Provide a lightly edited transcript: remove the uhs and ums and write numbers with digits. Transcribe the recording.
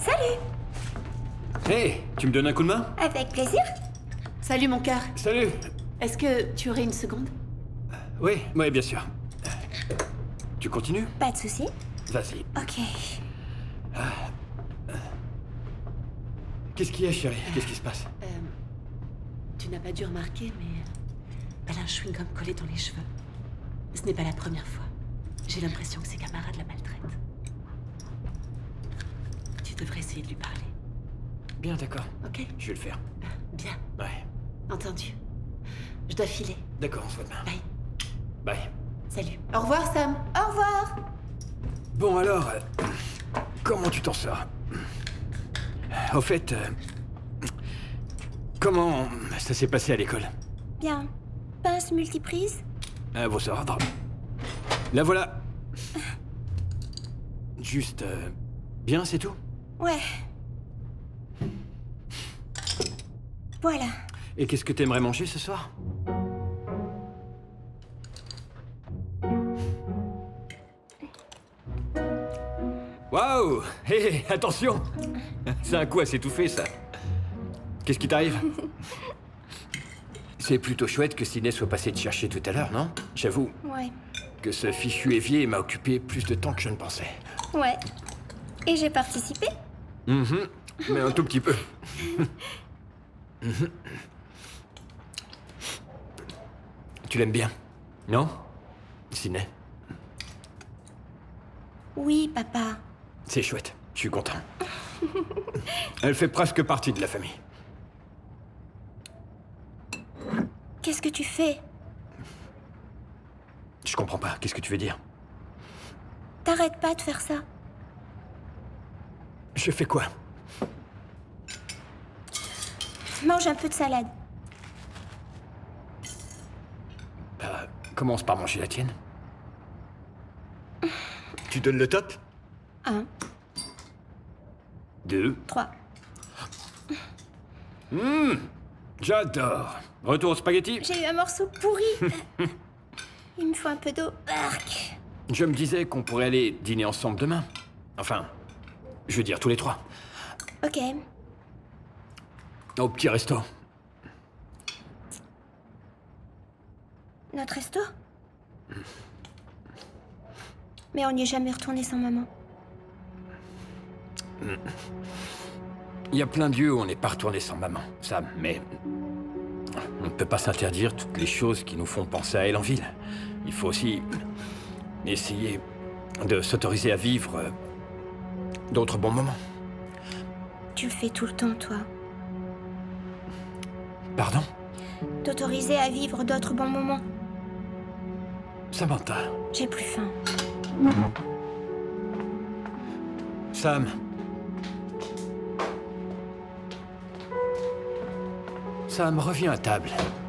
Salut! Hey, tu me donnes un coup de main? Avec plaisir. Salut mon cœur. Salut. Est-ce que tu aurais une seconde? Oui, bien sûr. Tu continues? Pas de soucis. Vas-y. Ok. Qu'est-ce qu'il y a, chérie? Qu'est-ce qui se passe? Tu n'as pas dû remarquer, mais elle a un chewing-gum collé dans les cheveux. Ce n'est pas la première fois. J'ai l'impression que ses camarades la maltraitent. Tu devrais essayer de lui parler. Bien, d'accord. Ok? Je vais le faire. Bien. Ouais. Entendu. Je dois filer. D'accord, on se voit demain. Bye. Bye. Salut. Au revoir, Sam. Au revoir. Bon alors, comment tu t'en sors? Au fait, comment ça s'est passé à l'école? Bien. Pince multiprise? À vos ordres. La voilà. Juste, bien, c'est tout? Ouais. Voilà. Et qu'est-ce que t'aimerais manger ce soir? Waouh! Hé, attention! C'est un coup à s'étouffer, ça. Qu'est-ce qui t'arrive? C'est plutôt chouette que Sidney soit passé te chercher tout à l'heure, non? J'avoue Ouais. que ce fichu évier m'a occupé plus de temps que je ne pensais. Ouais. Et j'ai participé? Mais un tout petit peu. Tu l'aimes bien, non? Sidney? Oui, papa. C'est chouette, je suis content. Elle fait presque partie de la famille. Qu'est-ce que tu fais? Je comprends pas, qu'est-ce que tu veux dire? T'arrêtes pas de faire ça. Je fais quoi? Mange un peu de salade. Commence par manger la tienne. Tu donnes le top? 1, 2. 3. J'adore. Retour au spaghetti? J'ai eu un morceau pourri. Il me faut un peu d'eau. Arc. Je me disais qu'on pourrait aller dîner ensemble demain. Enfin, je veux dire tous les trois. Ok. Au petit resto. Notre resto? Mais on n'y est jamais retourné sans maman. Il y a plein de lieux où on n'est pas retourné sans maman, Sam, mais on ne peut pas s'interdire toutes les choses qui nous font penser à elle en ville. Il faut aussi essayer de s'autoriser à vivre d'autres bons moments. Tu le fais tout le temps, toi. Pardon? T'autoriser à vivre d'autres bons moments. Samantha. J'ai plus faim. Sam. Sam, reviens à table.